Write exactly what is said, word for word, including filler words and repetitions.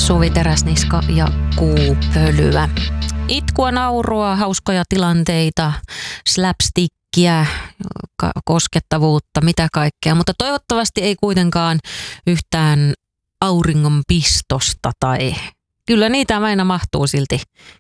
Suvi Teräsniska ja Kuupölyä. Itkua, naurua, hauskoja tilanteita, slapstickia, koskettavuutta, mitä kaikkea. Mutta toivottavasti ei kuitenkaan yhtään auringonpistosta tai... Kyllä niitä aina mahtuu silti